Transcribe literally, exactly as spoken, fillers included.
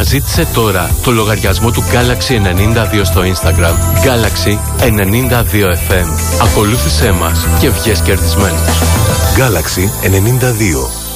Αναζήτησε τώρα το λογαριασμό του Galaxy ενενήντα δύο στο Instagram. Galaxy ενενήντα δύο εφ εμ. Ακολούθησέ μας και βγες κερδισμένος. Galaxy ενενήντα δύο.